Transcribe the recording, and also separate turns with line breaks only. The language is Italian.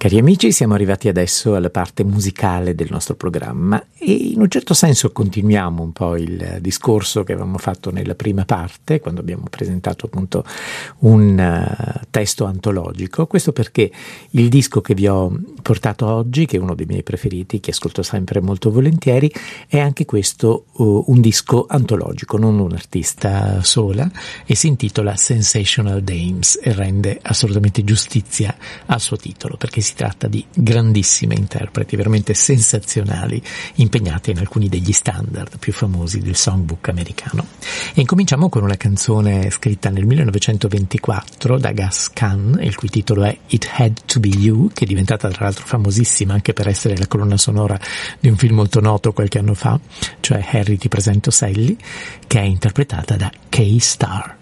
Cari amici, siamo arrivati adesso alla parte musicale del nostro programma e in un certo senso continuiamo un po' il discorso che avevamo fatto nella prima parte, quando abbiamo presentato appunto un testo antologico. Questo perché il disco che vi ho portato oggi, che è uno dei miei preferiti, che ascolto sempre molto volentieri, è anche questo un disco antologico, non un artista sola, e si intitola Sensational Dames e rende assolutamente giustizia al suo titolo, perché si tratta di grandissime interpreti, veramente sensazionali, impegnate in alcuni degli standard più famosi del songbook americano. E incominciamo con una canzone scritta nel 1924 da Gus Kahn, il cui titolo è It Had to Be You, che è diventata tra l'altro famosissima anche per essere la colonna sonora di un film molto noto qualche anno fa, cioè Harry ti presento Sally, che è interpretata da Kay Starr.